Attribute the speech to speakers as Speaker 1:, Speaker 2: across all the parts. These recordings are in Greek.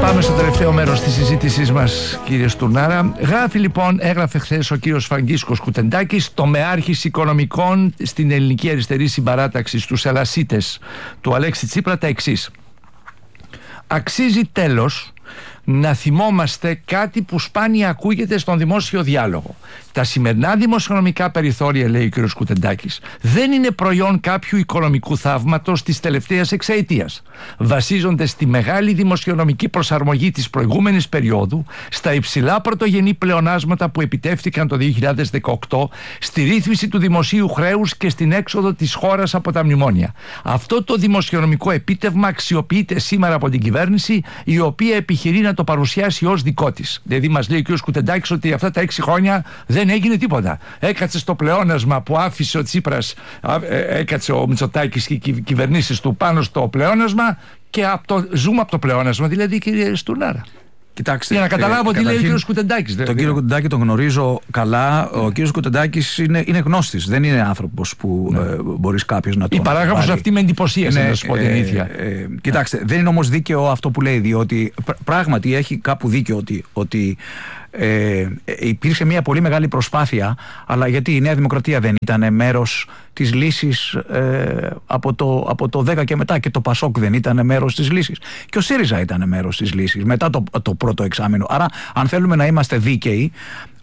Speaker 1: Πάμε στο τελευταίο μέρος της συζήτησής μας, κύριε Στουρνάρα. Έγραφε χθες ο κύριος Φραγκίσκος Κουτεντάκης, τομεάρχης οικονομικών στην ελληνική αριστερή συμπαράταξη στους Ελασίτες του Αλέξη Τσίπρα, τα εξής. Αξίζει τέλος να θυμόμαστε κάτι που σπάνια ακούγεται στον δημόσιο διάλογο. Τα σημερινά δημοσιονομικά περιθώρια, λέει ο κ. Κουτεντάκης, δεν είναι προϊόν κάποιου οικονομικού θαύματος της τελευταίας εξαετίας. Βασίζονται στη μεγάλη δημοσιονομική προσαρμογή της προηγούμενης περίοδου, στα υψηλά πρωτογενή πλεονάσματα που επιτεύχθηκαν το 2018, στη ρύθμιση του δημοσίου χρέους και στην έξοδο της χώρας από τα μνημόνια. Αυτό το δημοσιονομικό επίτευγμα αξιοποιείται σήμερα από την κυβέρνηση, η οποία επιχειρεί να το παρουσιάσει ως δικό της. Δηλαδή, μας λέει ο κ. Κουτεντάκης ότι αυτά τα 6 χρόνια δεν έγινε τίποτα. Έκατσε στο πλεόνασμα που άφησε ο Τσίπρας, έκατσε ο Μητσοτάκης και οι κυβερνήσεις του πάνω στο πλεόνασμα και ζούμε από το πλεόνασμα, δηλαδή, κύριε Στουρνάρα.
Speaker 2: Κοιτάξτε,
Speaker 1: για να καταλάβω τι λέει ο κ. Κουτεντάκης.
Speaker 2: Τον κύριο Κουτεντάκη τον γνωρίζω καλά. Ο κ. Κουτεντάκης είναι γνώστης. Δεν είναι άνθρωπος που μπορείς κάποιος να τον.
Speaker 1: Η παράγραφος αυτή με εντυπωσίασε, να σου πω την αλήθεια.
Speaker 2: Κοιτάξτε, δεν είναι όμως δίκαιο αυτό που λέει, διότι πράγματι έχει κάπου δίκαιο ότι υπήρξε μια πολύ μεγάλη προσπάθεια, αλλά γιατί η Νέα Δημοκρατία δεν ήταν μέρος της λύσης από το 10 και μετά, και το Πασόκ δεν ήταν μέρος της λύσης, και ο ΣΥΡΙΖΑ ήταν μέρος της λύσης μετά το πρώτο εξάμηνο. Άρα, αν θέλουμε να είμαστε δίκαιοι,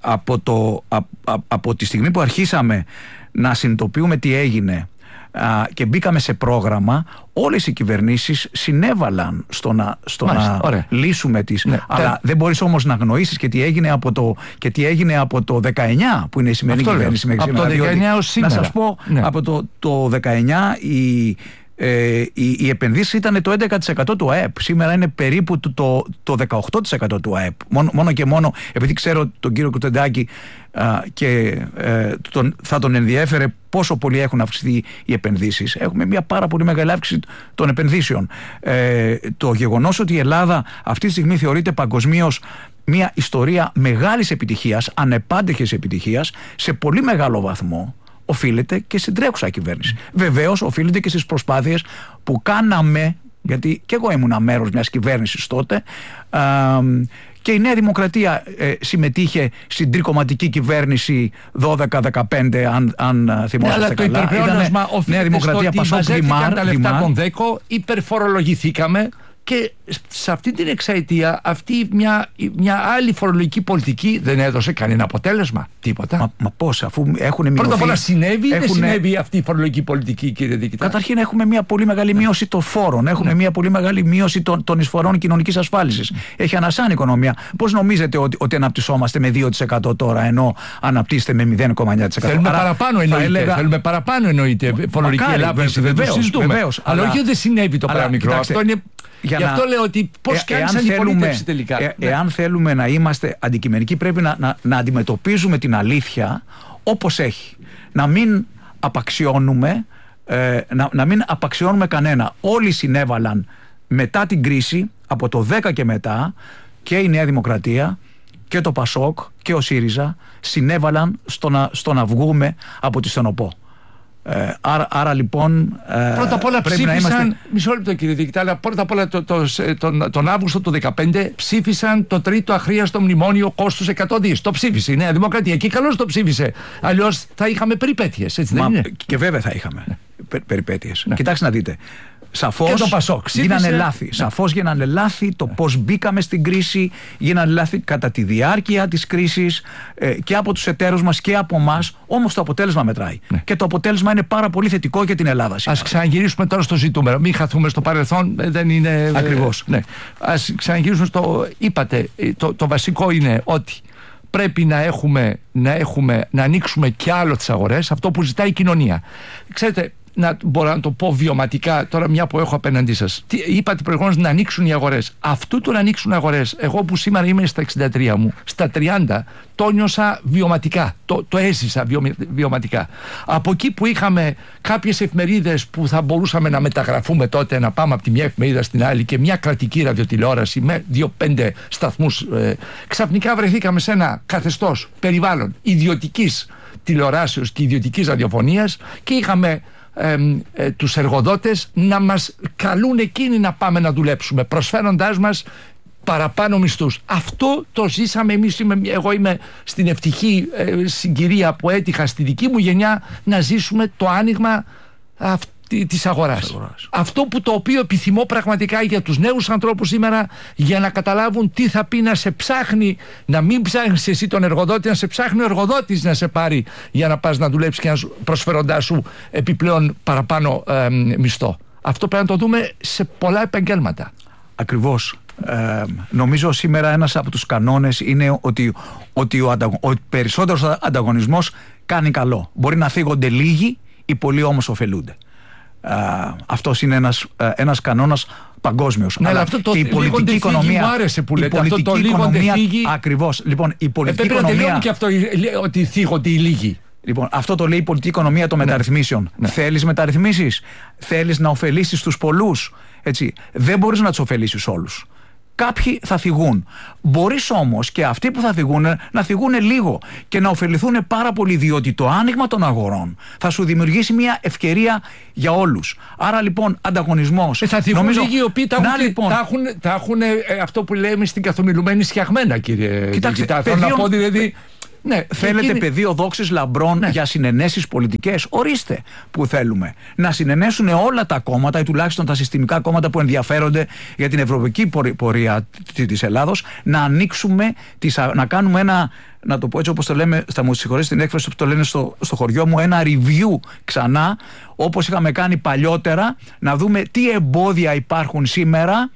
Speaker 2: από τη στιγμή που αρχίσαμε να συνειδητοποιούμε τι έγινε και μπήκαμε σε πρόγραμμα, όλες οι κυβερνήσεις συνέβαλαν στο να λύσουμε τις. Ναι, αλλά δεν μπορείς όμως να αγνοήσεις και τι έγινε από το 19, που είναι η σημερινή κυβέρνηση.
Speaker 1: Από το 19 ως σήμερα.
Speaker 2: Να σας πω, από το 19 οι επενδύσεις ήταν το 11% του ΑΕΠ. Σήμερα είναι περίπου το 18% του ΑΕΠ. Μόνο και μόνο επειδή ξέρω τον κύριο Κουτεντάκη και θα τον ενδιέφερε πόσο πολύ έχουν αυξηθεί οι επενδύσεις. Έχουμε μια πάρα πολύ μεγάλη αύξηση των επενδύσεων. Το γεγονός ότι η Ελλάδα αυτή τη στιγμή θεωρείται παγκοσμίως μια ιστορία μεγάλης επιτυχίας, ανεπάντεχης επιτυχίας, σε πολύ μεγάλο βαθμό οφείλεται και στην τρέχουσα κυβέρνηση. Βεβαίως οφείλεται και στις προσπάθειες που κάναμε, γιατί και εγώ ήμουν μέρος μιας κυβέρνησης τότε, και η Νέα Δημοκρατία συμμετείχε στην τρικομματική κυβέρνηση 12-15, αν θυμόσαστε
Speaker 1: αλλά
Speaker 2: καλά.
Speaker 1: Το υπερπλεόνασμα οφείλεται στο ότι μαζεύτηκαν τα λεφτά των ΔΕΚΟ, υπερφορολογηθήκαμε, και σε αυτή την εξαετία αυτή μια άλλη φορολογική πολιτική δεν έδωσε κανένα αποτέλεσμα. Τίποτα.
Speaker 2: Μα πώς, αφού έχουν μειωθεί.
Speaker 1: Πρώτα απ' όλα συνέβη ή δεν συνέβη αυτή η φορολογική πολιτική, κύριε Διοικητά?
Speaker 2: Καταρχήν έχουμε μια πολύ μεγάλη μείωση των φόρων. Έχουμε μια πολύ μεγάλη μείωση των εισφορών κοινωνικής ασφάλισης. Έχει ανασάνει η οικονομία. Πώς νομίζετε ότι αναπτυσσόμαστε με 2% τώρα, ενώ αναπτύσσεται με 0,9%?
Speaker 1: Θέλουμε παραπάνω εννοείται. Φορολογική ελάφρυνση, δεν το συζητούμε. Αλλά όχι ότι δεν συνέβη το πράγμα μικρό. Αυτό είναι. Γι' αυτό λέω ότι πώς κάνεις αντιπολίτευση τελικά.
Speaker 2: Εάν θέλουμε να είμαστε αντικειμενικοί, πρέπει να αντιμετωπίζουμε την αλήθεια όπως έχει. Να μην απαξιώνουμε κανένα. Όλοι συνέβαλαν μετά την κρίση, από το 10 και μετά, και η Νέα Δημοκρατία και το Πασόκ και ο ΣΥΡΙΖΑ συνέβαλαν στο να βγούμε από τη στενοπό. Άρα λοιπόν
Speaker 1: πρώτα απ' όλα ψήφισαν, μισό λεπτό κύριε Διοικητά, αλλά πρώτα απ' όλα τον Αύγουστο του 2015 ψήφισαν το τρίτο αχρίαστο μνημόνιο κόστους 100 δις. Το ψήφισε η Νέα Δημοκρατία και καλώς το ψήφισε. Αλλιώς θα είχαμε περιπέτειες, έτσι δεν είναι?
Speaker 2: Και βέβαια θα είχαμε περιπέτειες. Κοιτάξτε να δείτε. Σαφώς γίνανε λάθη το πώς μπήκαμε στην κρίση, γίνανε λάθη κατά τη διάρκεια της κρίσης, και από τους εταίρους μας και από εμάς, όμως το αποτέλεσμα μετράει. Και το αποτέλεσμα είναι πάρα πολύ θετικό για την Ελλάδα σήμερα.
Speaker 1: Ας ξαναγυρίσουμε τώρα στο ζητούμενο, μην χαθούμε στο παρελθόν, δεν είναι.
Speaker 2: Ακριβώς.
Speaker 1: Ας ξαναγυρίσουμε στο. Είπατε, το βασικό είναι ότι πρέπει να ανοίξουμε κι άλλο τις αγορές, αυτό που ζητάει η κοινωνία. Ξέρετε, μπορώ να το πω βιωματικά τώρα, μια που έχω απέναντί σας. Είπατε προηγουμένως να ανοίξουν οι αγορές. Αυτού του να ανοίξουν αγορές, εγώ που σήμερα είμαι στα 63 μου, στα 30 το νιώσα βιωματικά. Το έζησα βιωματικά. Από εκεί που είχαμε κάποιες εφημερίδες που θα μπορούσαμε να μεταγραφούμε τότε, να πάμε από τη μια εφημερίδα στην άλλη, και μια κρατική ραδιοτηλεόραση με 2-5 σταθμούς, ξαφνικά βρεθήκαμε σε ένα καθεστώς περιβάλλον ιδιωτικής τηλεοράσεως και ιδιωτικής ραδιοφωνίας, και είχαμε τους εργοδότες να μας καλούν εκείνοι να πάμε να δουλέψουμε, προσφέροντάς μας παραπάνω μισθούς. Αυτό το ζήσαμε εμείς. Εγώ είμαι στην ευτυχή συγκυρία που έτυχα στη δική μου γενιά να ζήσουμε το άνοιγμα της αγοράς. Αυτό που το οποίο επιθυμώ πραγματικά για τους νέους ανθρώπους σήμερα, για να καταλάβουν τι θα πει να σε ψάχνει, να μην ψάχνεις εσύ τον εργοδότη, να σε ψάχνει ο εργοδότης να σε πάρει για να πας να δουλέψεις και να προσφέροντάς σου επιπλέον παραπάνω μισθό. Αυτό πρέπει να το δούμε σε πολλά επαγγέλματα.
Speaker 2: Ακριβώς. Νομίζω σήμερα ένας από τους κανόνες είναι ότι ο περισσότερος ανταγωνισμός κάνει καλό. Μπορεί να θίγονται λίγοι, οι πολλοί όμως ωφελούνται. Αυτός είναι ένας κανόνας παγκόσμιος.
Speaker 1: Ναι, αλλά αυτό το
Speaker 2: και η πολιτική οικονομία
Speaker 1: μου άρεσε που λέτε.
Speaker 2: Αυτό το
Speaker 1: λίγονται φύγει.
Speaker 2: Ακριβώς. Λοιπόν, η πολιτική οικονομία.
Speaker 1: Και αυτό ότι θίγονται οι λίγοι.
Speaker 2: Λοιπόν, αυτό το λέει η πολιτική οικονομία των μεταρρυθμίσεων.
Speaker 1: Ναι.
Speaker 2: Θέλεις μεταρρυθμίσεις, θέλεις να ωφελήσεις τους πολλούς. Έτσι. Δεν μπορείς να τους ωφελήσεις όλους. Κάποιοι θα θυγούν. Μπορείς όμως και αυτοί που θα θυγούν να θυγούν λίγο και να ωφεληθούν πάρα πολύ, διότι το άνοιγμα των αγορών θα σου δημιουργήσει μια ευκαιρία για όλους. Άρα λοιπόν ανταγωνισμός.
Speaker 1: Θα θυγούν λίγοι οι οποίοι τα έχουν αυτό που λέμε στην καθομιλουμένη σκιαγμένα, κύριε.
Speaker 2: Κοιτάξτε,
Speaker 1: θέλω να πω δηλαδή. Ναι,
Speaker 2: θέλετε πεδίο δόξης λαμπρών για συνενέσεις πολιτικές? Ορίστε που θέλουμε. Να συνενέσουν όλα τα κόμματα ή τουλάχιστον τα συστημικά κόμματα που ενδιαφέρονται για την ευρωπαϊκή πορεία της Ελλάδος, να ανοίξουμε, να κάνουμε ένα, να το πω έτσι όπως το λέμε, θα μου συγχωρείτε την έκφραση που το λένε στο χωριό μου, ένα review ξανά, όπως είχαμε κάνει παλιότερα, να δούμε τι εμπόδια υπάρχουν σήμερα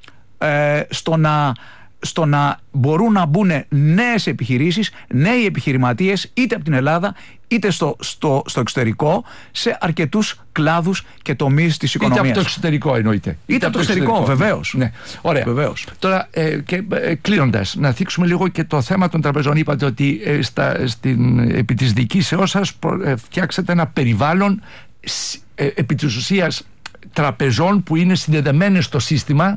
Speaker 2: στο να μπορούν να μπουν νέες επιχειρήσεις, νέοι επιχειρηματίες, είτε από την Ελλάδα είτε στο εξωτερικό, σε αρκετούς κλάδους και τομείς της οικονομίας.
Speaker 1: Είτε από το εξωτερικό εννοείται.
Speaker 2: Είτε από το εξωτερικό, βεβαίως.
Speaker 1: Ναι. Ωραία.
Speaker 2: Βεβαίως.
Speaker 1: Τώρα, κλείνοντας, να θίξουμε λίγο και το θέμα των τραπεζών. Είπατε ότι επί της διοικήσεώς σας φτιάξατε ένα περιβάλλον επί της ουσίας τραπεζών που είναι συνδεδεμένες στο σύστημα,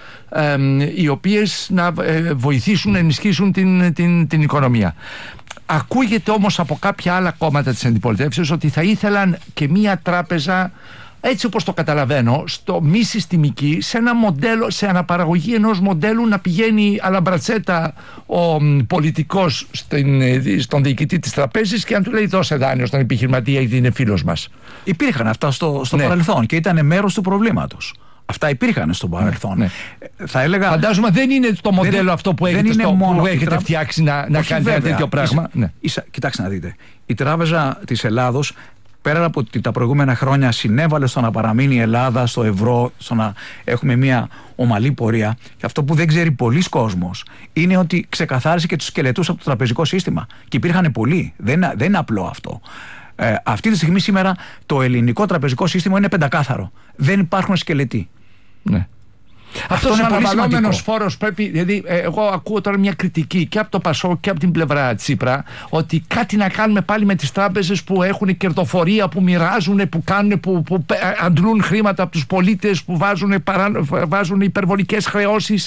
Speaker 1: οι οποίες να βοηθήσουν να ενισχύσουν την οικονομία. Ακούγεται όμως από κάποια άλλα κόμματα της αντιπολιτεύσεως ότι θα ήθελαν και μία τράπεζα, έτσι όπως το καταλαβαίνω, στο μη συστημική, σε ένα μοντέλο, σε αναπαραγωγή ενός μοντέλου, να πηγαίνει αλαμπρατσέτα ο πολιτικός στον διοικητή της τραπέζης και να του λέει δώσε δάνειο στον επιχειρηματία γιατί είναι φίλος μας.
Speaker 2: Υπήρχαν αυτά στο παρελθόν και ήταν μέρος του προβλήματος. Αυτά υπήρχαν στο παρελθόν.
Speaker 1: Ναι.
Speaker 2: Θα έλεγα,
Speaker 1: φαντάζομαι δεν είναι το μοντέλο αυτό που έχετε φτιάξει να κάνετε ένα τέτοιο πράγμα.
Speaker 2: Κοιτάξτε να δείτε. Η Τράπεζα της Ελλάδος, πέρα από ότι τα προηγούμενα χρόνια συνέβαλε στο να παραμείνει η Ελλάδα στο ευρώ, στο να έχουμε μια ομαλή πορεία, και αυτό που δεν ξέρει πολλοί κόσμος είναι ότι ξεκαθάρισε και τους σκελετούς από το τραπεζικό σύστημα. Και υπήρχαν πολλοί. Δεν είναι απλό αυτό. Αυτή τη στιγμή σήμερα το ελληνικό τραπεζικό σύστημα είναι πεντακάθαρο. Δεν υπάρχουν σκελετοί.
Speaker 1: Ναι. Αυτός ο αναβαλλόμενος φόρος πρέπει, δηλαδή εγώ ακούω τώρα μια κριτική και από το Πασόκ και από την πλευρά Τσίπρα, ότι κάτι να κάνουμε πάλι με τις τράπεζες που έχουν κερδοφορία, που μοιράζουν, που κάνουν, που αντλούν χρήματα από τους πολίτες, που βάζουν υπερβολικές χρεώσεις.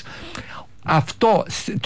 Speaker 1: Αυτό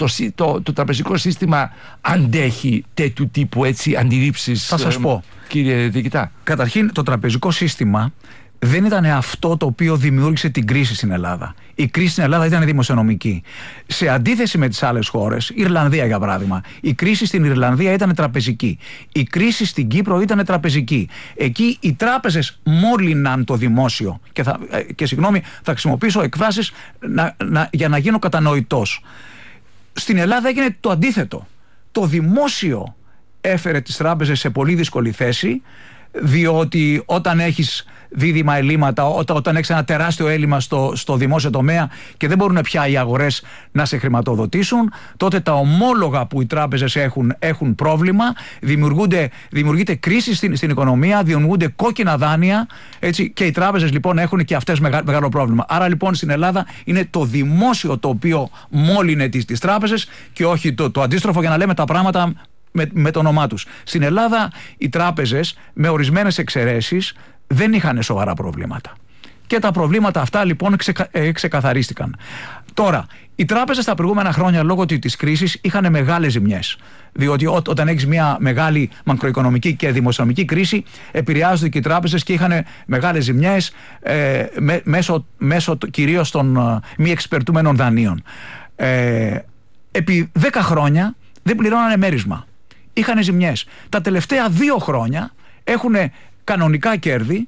Speaker 1: το τραπεζικό σύστημα αντέχει τέτοιου τύπου αντιλήψεις?
Speaker 2: Θα σας πω,
Speaker 1: κύριε διοικητά.
Speaker 2: Καταρχήν, το τραπεζικό σύστημα δεν ήταν αυτό το οποίο δημιούργησε την κρίση στην Ελλάδα. Η κρίση στην Ελλάδα ήταν δημοσιονομική. Σε αντίθεση με τις άλλες χώρες, η Ιρλανδία για παράδειγμα, η κρίση στην Ιρλανδία ήταν τραπεζική. Η κρίση στην Κύπρο ήταν τραπεζική. Εκεί οι τράπεζες μόλυναν το δημόσιο. Και συγγνώμη, θα χρησιμοποιήσω εκφράσεις για να γίνω κατανοητός. Στην Ελλάδα έγινε το αντίθετο. Το δημόσιο έφερε τις τράπεζες σε πολύ δύσκολη θέση, διότι όταν έχεις δίδυμα ελλείμματα, όταν έχεις ένα τεράστιο έλλειμμα στο δημόσιο τομέα και δεν μπορούν πια οι αγορές να σε χρηματοδοτήσουν, τότε τα ομόλογα που οι τράπεζες έχουν πρόβλημα, δημιουργείται κρίση στην οικονομία, δημιουργούνται κόκκινα δάνεια, έτσι, και οι τράπεζες λοιπόν έχουν και αυτές μεγάλο πρόβλημα. Άρα λοιπόν στην Ελλάδα είναι το δημόσιο το οποίο μόλυνε τις τράπεζες και όχι το αντίστροφο, για να λέμε τα πράγματα με το όνομά τους. Στην Ελλάδα οι τράπεζες, με ορισμένες εξαιρέσεις, δεν είχαν σοβαρά προβλήματα. Και τα προβλήματα αυτά λοιπόν ξεκαθαρίστηκαν. Τώρα, οι τράπεζες τα προηγούμενα χρόνια λόγω της κρίσης είχαν μεγάλες ζημιές. Διότι όταν έχεις μια μεγάλη μακροοικονομική και δημοσιονομική κρίση, επηρεάζονται και οι τράπεζες και είχαν μεγάλες ζημιές μέσω κυρίως των μη εξυπηρετούμενων δανείων. επί 10 χρόνια δεν πληρώνανε μέρισμα. Είχαν ζημιές. Τα τελευταία 2 χρόνια έχουν κανονικά κέρδη.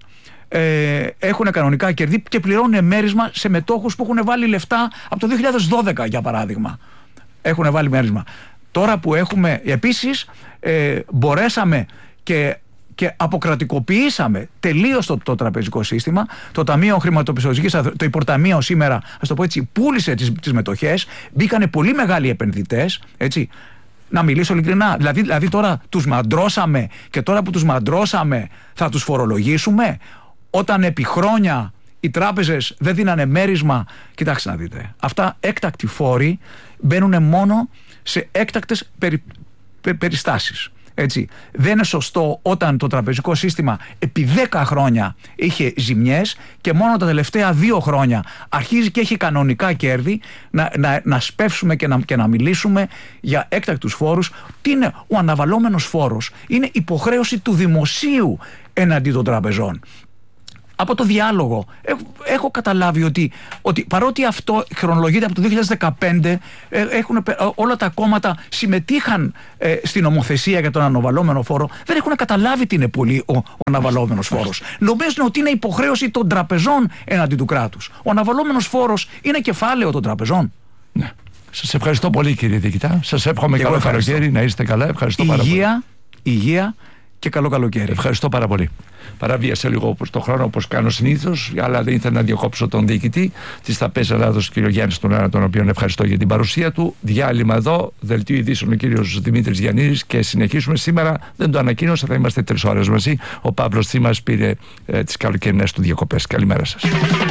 Speaker 2: Και πληρώνουν μέρισμα σε μετόχους που έχουν βάλει λεφτά από το 2012, για παράδειγμα. Έχουν βάλει μέρισμα. Τώρα που έχουμε επίσης μπορέσαμε και αποκρατικοποιήσαμε τελείως το τραπεζικό σύστημα. Το Ταμείο Χρηματοπιστωτικής, το Υπορταμείο σήμερα, ας το πω έτσι, πούλησε τις μετοχές. Μπήκανε πολύ μεγάλοι επενδυτές, έτσι. Να μιλήσω ειλικρινά. Δηλαδή τώρα τους μαντρώσαμε, και τώρα που τους μαντρώσαμε θα τους φορολογήσουμε, όταν επί χρόνια οι τράπεζες δεν δίνανε μέρισμα. Κοιτάξτε να δείτε. Αυτά έκτακτοι φόροι μπαίνουν μόνο σε έκτακτες περιστάσεις. Έτσι. Δεν είναι σωστό όταν το τραπεζικό σύστημα επί 10 χρόνια είχε ζημιές και μόνο τα τελευταία 2 χρόνια αρχίζει και έχει κανονικά κέρδη να σπεύσουμε και να μιλήσουμε για έκτακτους φόρους. Τι είναι ο αναβαλώμενος φόρος? Είναι υποχρέωση του δημοσίου εναντί των τραπεζών. Από το διάλογο έχω καταλάβει ότι παρότι αυτό χρονολογείται από το 2015, όλα τα κόμματα συμμετείχαν στην νομοθεσία για τον αναβαλώμενο φόρο, δεν έχουν καταλάβει τι είναι πολύ ο αναβαλώμενος φόρος. Νομίζουν ότι είναι υποχρέωση των τραπεζών εναντί του κράτους. Ο αναβαλώμενος φόρος είναι κεφάλαιο των τραπεζών.
Speaker 1: Ναι. Σας ευχαριστώ πολύ, κύριε Διοικητά. Σας εύχομαι καλό καλοκαίρι, να είστε καλά. Ευχαριστώ πάρα πολύ. Υγεία και καλό καλοκαίρι. Ευχαριστώ πάρα πολύ. Παραβίασα λίγο το χρόνο όπως κάνω συνήθως, αλλά δεν ήθελα να διακόψω τον διοικητή της ΤΑΠΕΣ Ελλάδος, κύριο Γιάννη Στουρνάρα, τον οποίο ευχαριστώ για την παρουσία του. Διάλειμμα εδώ, δελτίο ειδήσεων ο κύριος Δημήτρης Γιαννίδης και συνεχίσουμε. Σήμερα δεν το ανακοίνωσα, θα είμαστε 3 ώρες μαζί. Ο Παύλος Τσίμας πήρε τις καλοκαιρινές του διακοπές. Καλημέρα σας.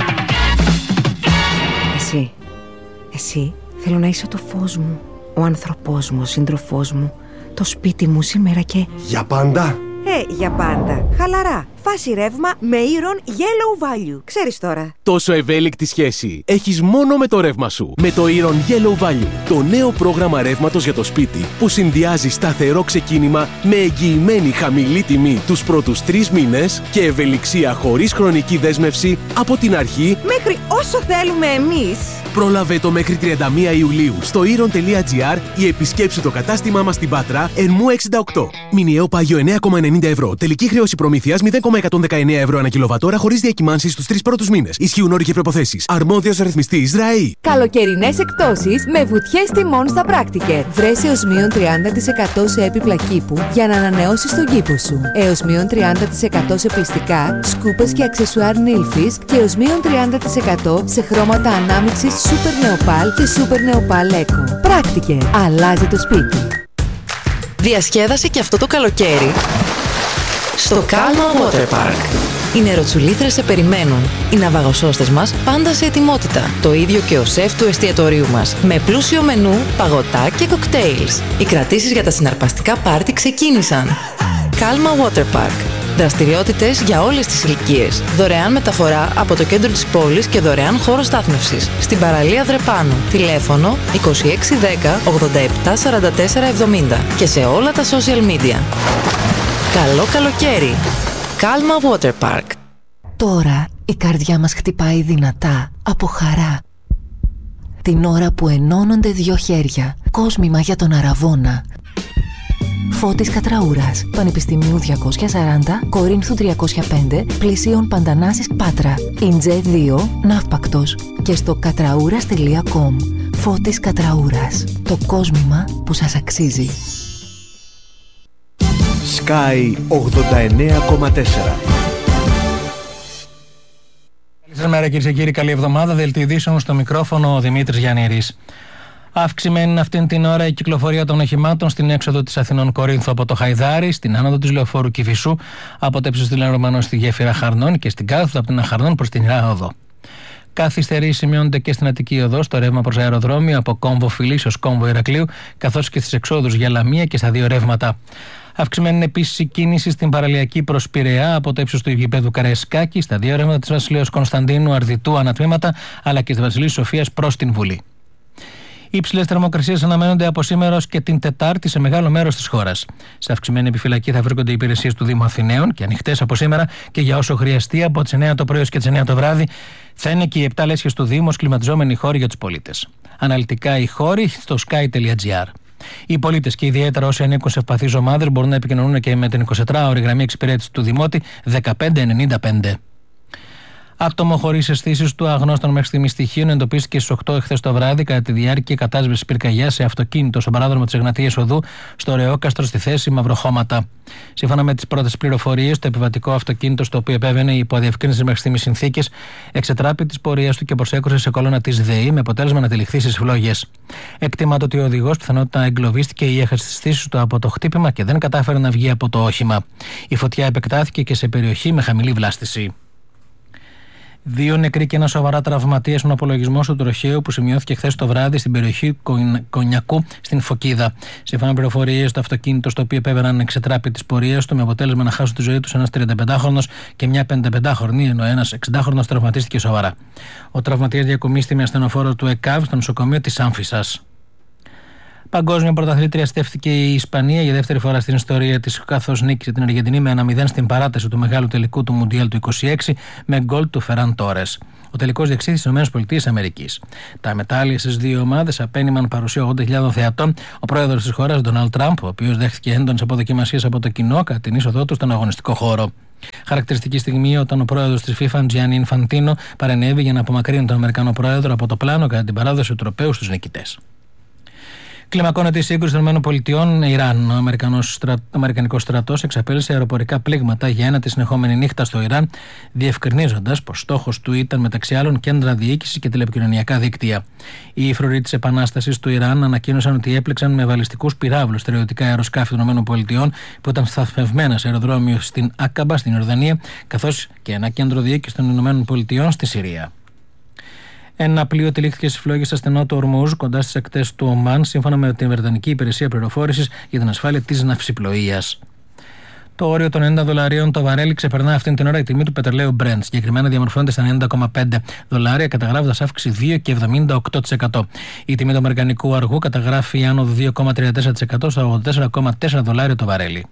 Speaker 3: Εσύ θέλω να είσαι το φως μου, ο άνθρωπός μου, ο σύντροφός μου, το σπίτι μου σήμερα και...
Speaker 4: Για πάντα.
Speaker 3: Για πάντα. Χαλαρά. Φάση ρεύμα με Iron Yellow Value. Ξέρεις τώρα.
Speaker 5: Τόσο ευέλικτη σχέση έχεις μόνο με το ρεύμα σου. Με το Iron Yellow Value, το νέο πρόγραμμα ρεύματος για το σπίτι που συνδυάζει σταθερό ξεκίνημα με εγγυημένη χαμηλή τιμή τους πρώτους 3 μήνες και ευελιξία χωρίς χρονική δέσμευση από την αρχή
Speaker 3: μέχρι όσο θέλουμε εμείς.
Speaker 5: Πρόλαβε το μέχρι 31 Ιουλίου στο iron.gr ή επισκέψου το κατάστημά μας στην Πάτρα, Ερμού 68. Μηνιαίο πάγιο 9,90 ευρώ. Τελική χρέωση προμήθειας 0,119 ευρώ ανά κιλοβατόρα χωρίς διακυμάνσεις στους 3 πρώτους μήνες. Ισχύουν όροι και προϋποθέσεις. Αρμόδιος ρυθμιστής ΡΑΗ.
Speaker 6: Καλοκαιρινές εκπτώσεις με βουτιές τιμών στα Πράκτικερ. Βρες έως μείον 30% σε έπιπλα κήπου για να ανανεώσεις τον κήπο σου. Έως μείον 30% σε πλυστικά, σκούπες και αξεσουάρ Nilfisk και έως μείον 30% σε χρώματα ανάμειξης Super Neopal και Super Neopal Eco. Πράκτικερ. Αλλάζει το σπίτι.
Speaker 7: Διασκέδασε και αυτό το καλοκαίρι στο Calma Water Park. Οι νεροτσουλήθρες σε περιμένουν. Οι ναυαγοσώστες μας πάντα σε ετοιμότητα. Το ίδιο και ο σεφ του εστιατορίου μας. Με πλούσιο μενού, παγωτά και κοκτέιλς. Οι κρατήσεις για τα συναρπαστικά πάρτι ξεκίνησαν. Calma Water Park. Δραστηριότητες για όλες τις ηλικίες. Δωρεάν μεταφορά από το κέντρο της πόλης και δωρεάν χώρο στάθμευσης. Στην παραλία Δρεπάνου. Τηλέφωνο 2610 87 44 70 και σε όλα τα social media. Καλό καλοκαίρι. Calma Water Park.
Speaker 6: Τώρα η καρδιά μας χτυπάει δυνατά από χαρά. Την ώρα που ενώνονται 2 χέρια. Κόσμημα για τον Αραβώνα. Φώτης Κατραούρας, Πανεπιστημίου 240, Κορίνθου 305, Πλησίων Παντανάσης Πάτρα, Ιντζέ 2, Ναύπακτος και στο κατραούρας.com. Φώτης Κατραούρας, το κόσμημα που σας αξίζει.
Speaker 8: Sky 89,4.
Speaker 9: Καλημέρα κυρίες και κύριοι, καλή εβδομάδα. Δελτίο ειδήσεων στο μικρόφωνο ο Δημήτρης Γιαννήρης. Αυξημένη αυτήν την ώρα η κυκλοφορία των οχημάτων στην έξοδο της Αθηνών Κορίνθου από το Χαϊδάρι, στην άνοδο της Λεωφόρου Κηφισού, από το ύψος της Λερωμανών στη γέφυρα Χαρνών και στην κάθοδο από την Αχαρνών προς την Ιρά Οδό. Καθυστερήσεις σημειώνονται και στην Αττική Οδό, στο ρεύμα προς αεροδρόμιο από κόμβο Φιλής ως κόμβο Ηρακλείου, καθώς και στις εξόδους για Λαμία και στα 2 ρεύματα. Αυξημένη είναι επίσης η κίνηση στην παραλιακή προς Πειραιά από το ύψος του γηπέδου Καραϊσκάκη, στα 2 ρεύματα της Βασιλείας Κωνσταντίνου Αρδιτού ανατμήματα, αλλά και της Βασιλείας Σοφίας προς την Βουλή. Οι υψηλές θερμοκρασίες αναμένονται από σήμερα ως και την Τετάρτη σε μεγάλο μέρος της χώρας. Σε αυξημένη επιφυλακή θα βρίσκονται οι υπηρεσίες του Δήμου Αθηναίων και ανοιχτές από σήμερα και για όσο χρειαστεί από τις 9 το πρωί και τις 9 το βράδυ θα είναι και οι 7 λέσχες του Δήμου ως κλιματιζόμενοι χώροι για τους πολίτες. αναλυτικά οι χώροι στο sky.gr. Οι πολίτες και ιδιαίτερα όσοι ανήκουν σε ευπαθείς ομάδες μπορούν να επικοινωνούν και με την 24ωρη γραμμή εξυπηρέτηση του Δημότη 1595. Άτομο χωρίς αισθήσεις του αγνώστων μέχρι στιγμής στοιχείων εντοπίστηκε στις 8 εχθές το βράδυ κατά τη διάρκεια κατάσβεσης πυρκαγιάς σε αυτοκίνητο στον παράδρομο της Εγνατίας Οδού στο Ρεόκαστρο στη θέση Μαυροχώματα. Σύμφωνα με τις πρώτες πληροφορίες, το επιβατικό αυτοκίνητο στο οποίο επέβαινε υπό αδιευκρίνηση μέχρι στιγμής συνθήκες εξετράπη της πορείας του και προσέκρουσε σε κολόνα της ΔΕΗ με αποτέλεσμα να τυλιχθεί στις φλόγες. Εκτιμάται ότι ο οδηγός πιθανότητα εγκλωβίστηκε ή έχασε τις αισθήσεις του από το χτύπημα και δεν κατάφερε να βγει από το όχημα. Η φωτιά επεκτάθηκε και σε περιοχή με χαμηλή βλάστηση. 2 νεκροί και 1 σοβαρά τραυματία στον απολογισμό του τροχαίου που σημειώθηκε χθες το βράδυ στην περιοχή Κονιακού στην Φωκίδα. Σύμφωνα με πληροφορίες, το αυτοκίνητο στο οποίο επέβαιναν εξετράπη της πορείας του με αποτέλεσμα να χάσουν τη ζωή τους ένας 35χρονος και μια 55χρονη, ενώ ένας 60χρονος τραυματίστηκε σοβαρά. Ο τραυματίας διακομίστη με ασθενοφόρο του ΕΚΑΒ στο νοσοκομείο της Άμφισσας. Παγκόσμια πρωταθλήτρια στέφθηκε η Ισπανία για δεύτερη φορά στην ιστορία της, καθώς νίκησε την Αργεντινή με 1-0 στην παράταση του μεγάλου τελικού του Μουντιάλ του 26 με γκολ του Φεράν Τόρες. Ο τελικός διεξήχθη στις ΗΠΑ. Τα μετάλλια στις δύο ομάδες απένιμαν παρουσία 80.000 θεατών. Ο πρόεδρος της χώρας, Ντόναλντ Τραμπ, ο οποίος δέχθηκε έντονες αποδοκιμασίες από το κοινό κατά την είσοδό του στον αγωνιστικό χώρο. Χαρακτηριστική στιγμή όταν ο πρόεδρος της FIFA, Τζιάννι Ινφαντίνο, παρενέβη για να απομακρύνει τον Αμερικανό πρόεδρο από το πλάνο κατά την παράδοση του τροπαίου στους νικητές. Κλιμακώνεται η σύγκρουση των ΗΠΑ-Ιράν. Ο Αμερικανικός στρατός εξαπέλυσε αεροπορικά πλήγματα για ένατη συνεχόμενη νύχτα στο Ιράν, διευκρινίζοντας πως στόχος του ήταν μεταξύ άλλων κέντρα διοίκησης και τηλεπικοινωνιακά δίκτυα. Οι φρουροί της Επανάστασης του Ιράν ανακοίνωσαν ότι έπληξαν με βαλιστικούς πυράβλους στερεωτικά αεροσκάφη των ΗΠΑ που ήταν σταθμευμένα σε αεροδρόμιο στην Άκαμπα, στην Ιορδανία, καθώς και ένα κέντρο διοίκησης των ΗΠΑ στη Συρία. Ένα πλοίο τυλίχθηκε στις φλόγες στα στενό του Ορμούζ, κοντά στις ακτές του Ομάν, σύμφωνα με την Βρετανική Υπηρεσία Πληροφόρησης για την Ασφάλεια της Ναυσιπλοείας. Το όριο των $90 το βαρέλι ξεπερνά αυτήν την ώρα η τιμή του πετρελαίου Brent. Συγκεκριμένα διαμορφώνεται στα $90,5, καταγράφοντας αύξηση 2,78%. Η τιμή του αμερικανικού αργού καταγράφει άνοδο 2,34% στα $84,4 το βαρέλι.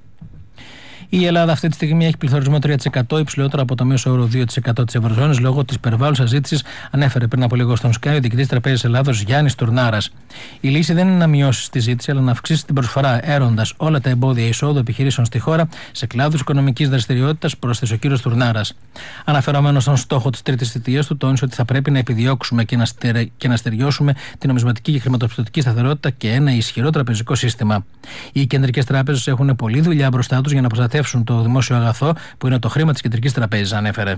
Speaker 9: Η Ελλάδα αυτή τη στιγμή έχει πληθωρισμό 3%, υψηλότερο από το μέσο όρο 2% της Ευρωζώνης λόγω της υπερβάλλουσας ζήτησης, ανέφερε πριν από λίγο στον Sky ο διοικητής Τραπέζης Ελλάδος Γιάννης Τουρνάρας. Η λύση δεν είναι να μειώσει τη ζήτηση, αλλά να αυξήσει την προσφορά, έροντας όλα τα εμπόδια εισόδου επιχειρήσεων στη χώρα σε κλάδους οικονομικής δραστηριότητας, πρόσθεσε ο κύριος Τουρνάρας. Αναφερόμενος στον στόχο της τρίτης θητείας του, τόνισε ότι θα πρέπει να επιδιώξουμε και να στεριώσουμε την νομισματική και χρηματοπιστωτική σταθερότητα και ένα ισχυρό τραπεζικό σύστημα. Οι κεντρικές τράπεζες έχουν πολλή δουλειά μπροστά τους για να προστατεύσουν το δημόσιο αγαθό που είναι το χρήμα της Κεντρικής Τραπέζης, ανέφερε.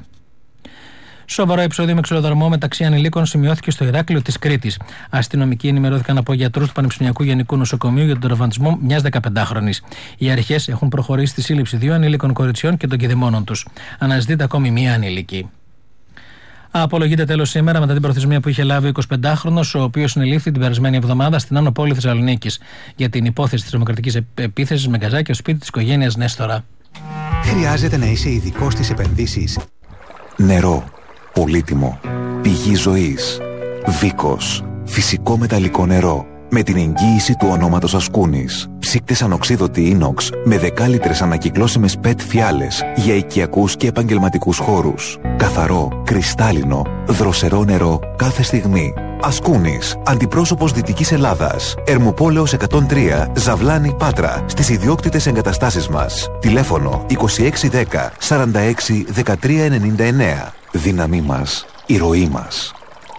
Speaker 9: Σοβαρό επεισόδιο με ξυλοδαρμό μεταξύ ανηλίκων σημειώθηκε στο Ηράκλειο της Κρήτης. Αστυνομικοί ενημερώθηκαν από γιατρούς του Πανεπιστημιακού Γενικού Νοσοκομείου για τον τραυματισμό μιας 15χρονης. Οι αρχές έχουν προχωρήσει στη σύλληψη 2 ανήλικων κοριτσιών και των κηδεμόνων τους. Αναζητείται ακόμη μία ανήλικη. Απολογείται τέλος σήμερα μετά την προθεσμία που είχε λάβει ο 25χρονος, ο οποίος συνελήφθη την περασμένη εβδομάδα στην Άνω Πόλη Θεσσαλονίκης για την υπόθεση της τρομοκρατικής επίθεσης με γκαζάκι στο σπίτι της οικογένειας Νέστορα.
Speaker 4: Χρειάζεται να είσαι ειδικός στις επενδύσεις.
Speaker 10: Νερό. Πολύτιμο. Πηγή ζωής. Βίκος. Φυσικό μεταλλικό νερό. Με την εγγύηση του ονόματος Ασκούνης. Ψύκτες ανοξίδωτη ίνοξ με 10 λίτρες ανακυκλώσιμες PET φιάλες για οικιακούς και επαγγελματικούς χώρους. Καθαρό, κρυστάλλινο, δροσερό νερό κάθε στιγμή. Ασκούνης, αντιπρόσωπος Δυτικής Ελλάδας. Ερμοπόλεως 103, Ζαβλάνη, Πάτρα, στις ιδιόκτητες εγκαταστάσεις μας. Τηλέφωνο 2610 46 13 99. Δύναμή μας, η ροή μας.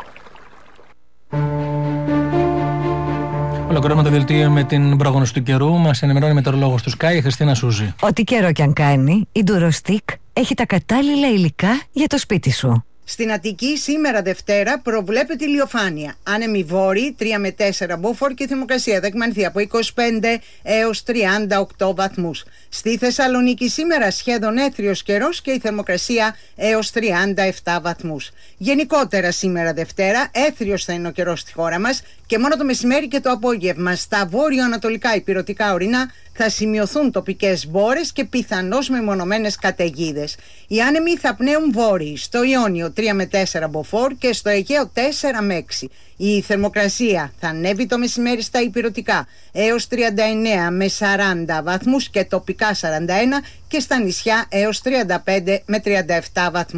Speaker 9: Ολοκληρώνουμε το δελτίο με την πρόγνωση του καιρού. Μας ενημερώνει η μετεωρολόγος του Sky, η Χριστίνα Σούζη.
Speaker 3: Ό,τι καιρό κι αν κάνει, η Ντουροστίκ έχει τα κατάλληλα υλικά για το σπίτι σου.
Speaker 11: Στην Αττική σήμερα Δευτέρα προβλέπεται ηλιοφάνεια. Άνεμοι βόρειοι 3 με 4 μποφόρ και η θερμοκρασία θα εκμανθεί από 25 έως 38 βαθμούς. Στη Θεσσαλονίκη σήμερα σχεδόν έθριος καιρός και η θερμοκρασία έως 37 βαθμούς. Γενικότερα σήμερα Δευτέρα έθριος θα είναι ο καιρός στη χώρα μας και μόνο το μεσημέρι και το απόγευμα στα βόρειο-ανατολικά ηπειρωτικά ορεινά θα σημειωθούν τοπικές μπόρες και πιθανώς μεμονωμένες καταιγίδες. Οι άνεμοι θα πνέουν βόρειοι, στο Ιόνιο 3 με 4 μποφόρ και στο Αιγαίο 4 με 6. Η θερμοκρασία θα ανέβει το μεσημέρι στα ηπειρωτικά έως 39 με 40 βαθμούς και τοπικά 41 και στα νησιά έως 35 με 37 βαθμούς.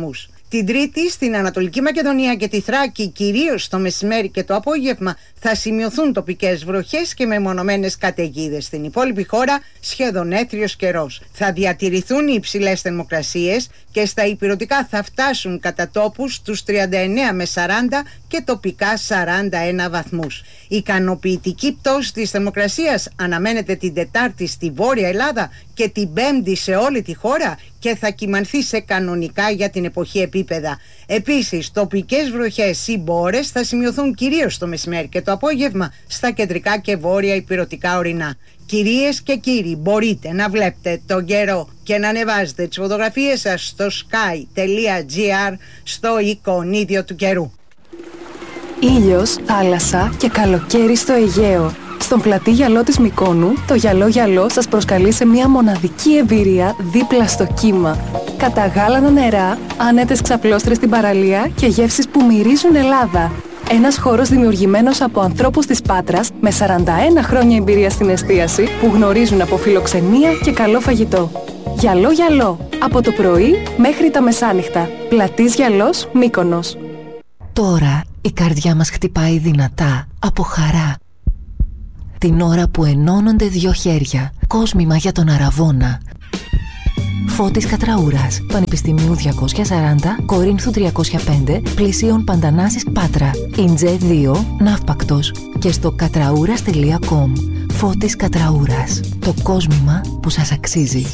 Speaker 11: Την Τρίτη στην Ανατολική Μακεδονία και τη Θράκη, κυρίως το μεσημέρι και το απόγευμα, θα σημειωθούν τοπικές βροχές και μεμονωμένες καταιγίδες. Στην υπόλοιπη χώρα σχεδόν έθριος καιρός. Θα διατηρηθούν οι υψηλές θερμοκρασίες και στα ηπειρωτικά θα φτάσουν κατά τόπους τους 39 με 40 και τοπικά 41 βαθμούς. Η ικανοποιητική πτώση της θερμοκρασίας αναμένεται την Τετάρτη στη Βόρεια Ελλάδα και την Πέμπτη σε όλη τη χώρα και θα κυμανθεί σε κανονικά για την εποχή επίπεδα. Επίσης, τοπικές βροχές ή μπόρες θα σημειωθούν κυρίως το μεσημέρι και το απόγευμα στα κεντρικά και βόρεια ηπειρωτικά ορεινά. Κυρίες και κύριοι, μπορείτε να βλέπετε τον καιρό και να ανεβάζετε τις φωτογραφίες σας στο sky.gr στο εικονίδιο του καιρού.
Speaker 12: Ήλιος, θάλασσα και καλοκαίρι στο Αιγαίο. Στον πλατή γυαλό της Μυκόνου, το γυαλό γυαλό σας προσκαλεί σε μια μοναδική εμπειρία δίπλα στο κύμα. Καταγάλανα νερά, άνετες ξαπλώστρες στην παραλία και γεύσεις που μυρίζουν Ελλάδα. Ένας χώρος δημιουργημένος από ανθρώπους της Πάτρας με 41 χρόνια εμπειρία στην εστίαση που γνωρίζουν από φιλοξενία και καλό φαγητό. Γυαλό γυαλό, από το πρωί μέχρι τα μεσάνυχτα. Πλατής γυαλός Μύκονος.
Speaker 6: Τώρα η καρδιά μας χτυπάει δυνατά από χαρά. Την ώρα που ενώνονται δύο χέρια, κόσμημα για τον Αραβώνα. Φώτης Κατραούρας, Πανεπιστημίου 240, Κορίνθου 305, Πλησίων Παντανάσης Πάτρα, Ιντζέ 2, Ναύπακτος και στο κατραούρας.com. Φώτης Κατραούρας, το κόσμημα που σας αξίζει.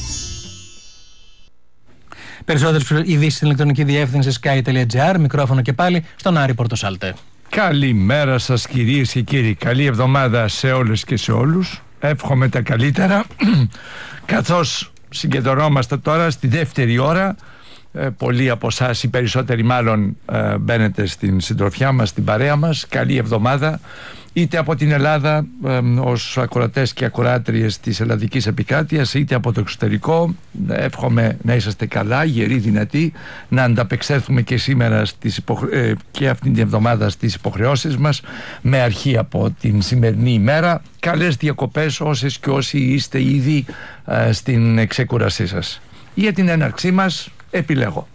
Speaker 9: Περισσότερες ειδήσεις στην ηλεκτρονική διεύθυνση sky.gr, μικρόφωνο και πάλι στον Άρη Πορτοσάλτε.
Speaker 1: Καλημέρα σας κυρίες και κύριοι, καλή εβδομάδα σε όλες και σε όλους. Εύχομαι τα καλύτερα καθώς συγκεντρωνόμαστε τώρα στη δεύτερη ώρα. Πολλοί από εσάς, οι περισσότεροι μάλλον, μπαίνετε στην συντροφιά μας, στην παρέα μας. Καλή εβδομάδα, είτε από την Ελλάδα ως ακροατές και ακροάτριες της ελλαδικής επικράτειας, είτε από το εξωτερικό. Εύχομαι να είσαστε καλά, γεροί, δυνατοί, να ανταπεξέλθουμε και σήμερα και αυτήν την εβδομάδα στις υποχρεώσεις μας, με αρχή από την σημερινή ημέρα. Καλές διακοπές όσες και όσοι είστε ήδη στην ξεκούρασή σας. Για την έναρξή μας επιλέγω